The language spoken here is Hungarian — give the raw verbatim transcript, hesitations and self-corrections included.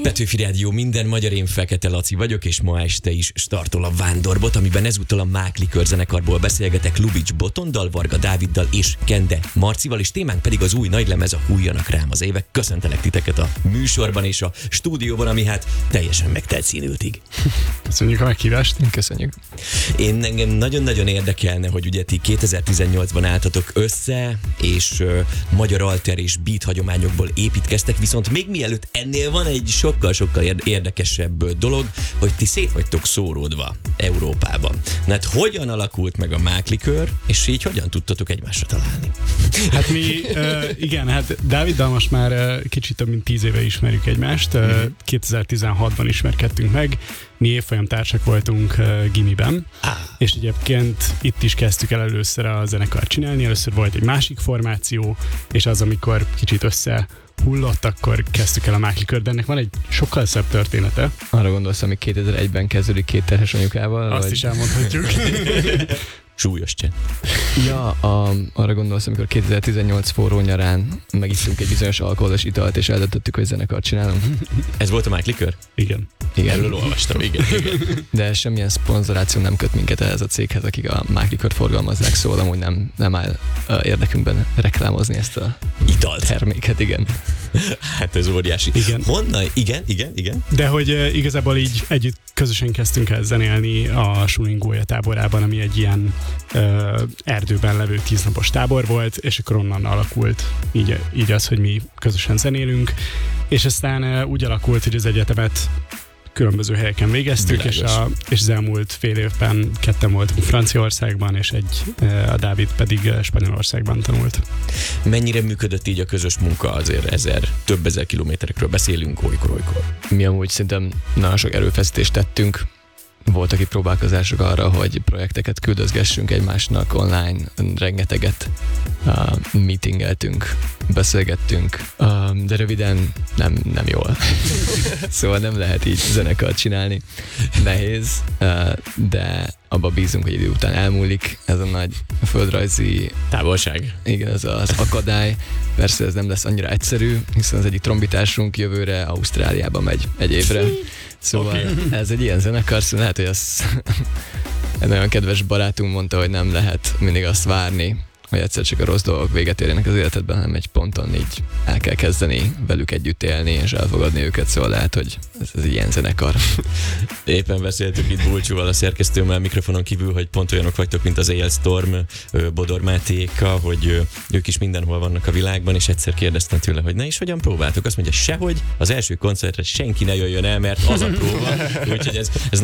Petőfi Rádió, minden magyar, én Fekete Laci vagyok, és ma este is startol a Vándorbot, amiben ezúttal a Máklikör zenekarból beszélgetek Lubics Botondal, Varga Dáviddal és Kende Marcival, és témánk pedig az új nagylemez, a Hulljanak rám az évek. Köszöntelek titeket a műsorban és a stúdióban, ami hát teljesen megtelt színültig. Köszönjük a meghívást. Köszönjük. Én engem nagyon-nagyon érdekelne, hogy ugye ti kétezer-tizennyolcban álltatok össze, és uh, magyar alter és beat hagyományokból építkeztek, viszont még mielőtt ennél van egy sokkal-sokkal érdekesebb dolog, hogy ti szét vagytok szóródva Európában. Na hát hogyan alakult meg a Máklikör, és így hogyan tudtatok egymásra találni? Hát mi, uh, igen, hát Dáviddal most már uh, kicsit több mint tíz éve ismerjük egymást. Uh, mm-hmm. kétezer-tizenhatban ismerkedtünk meg, mi évfolyam társak voltunk uh, gimiben, ah. és egyébként itt is kezdtük el először a zenekart csinálni, először volt egy másik formáció, és az, amikor kicsit össze hullott, akkor kezdtük el a Máklikört, de ennek van egy sokkal szebb története. Arra gondolsz, ami kétezer-egyben kezdődik két terhes anyukával? Azt vagy? is elmondhatjuk. Súlyos csend. Ja, a, arra gondolsz, amikor kétezer-tizennyolc forró nyarán megisztunk egy bizonyos alkoholos italt, és eldöntöttük, hogy zenekart csinálunk. Ez volt a Máklikör? Igen. Igen. Erről olvastam, igen, igen. De semmilyen szponzoráció nem köt minket ehhez a céghez, akik a Máklikört forgalmazzák, szóval amúgy nem, nem áll érdekünkben reklámozni ezt a italt. Terméket, igen. Hát ez óriási. Igen. Honnan? Igen, igen, igen. De hogy uh, igazából így együtt közösen kezdtünk el zenélni a Sulingója táborában, ami egy ilyen uh, erdőben levő tíznapos tábor volt, és akkor onnan alakult így, így az, hogy mi közösen zenélünk, és aztán uh, úgy alakult, hogy az egyetemet különböző helyeken végeztük, és, a, és az elmúlt fél évben ketten voltunk Franciaországban, és egy, a Dávid pedig Spanyolországban tanult. Mennyire működött így a közös munka? Azért ezer, több ezer kilométerekről beszélünk olykor-olykor. Mi amúgy szerintem nagyon sok erőfeszítést tettünk. Voltak itt próbálkozások arra, hogy projekteket küldözgessünk egymásnak online, rengeteget uh, meetingeltünk, beszélgettünk, uh, de röviden nem, nem jól. Szóval nem lehet így zenekart csinálni. Nehéz, uh, de abba bízunk, hogy idő után elmúlik ez a nagy földrajzi távolság. Igen, ez az akadály. Persze ez nem lesz annyira egyszerű, hiszen az egyik trombitásunk jövőre Ausztráliába megy egy évre. Szóval okay. Ez egy ilyen zenekar, szóval lehet, hogy az egy nagyon kedves barátunk mondta, hogy nem lehet mindig azt várni, hogy egyszer csak a rossz dolgok véget érjenek az életedben, hanem egy ponton így el kell kezdeni velük együtt élni, és elfogadni őket, szóval lehet, hogy ez, ez egy ilyen zenekar. Éppen beszéltük itt Bulcsúval, a szerkesztőmmel mikrofonon kívül, hogy pont olyanok vagytok, mint az éjjel Storm, Bodor Mátéka, hogy ők is mindenhol vannak a világban, és egyszer kérdeztem tőle, hogy na és hogyan próbáltok? Azt mondja, sehogy, az első koncertre senki ne jöjjön el, mert az a próba, úgyhogy ez, ez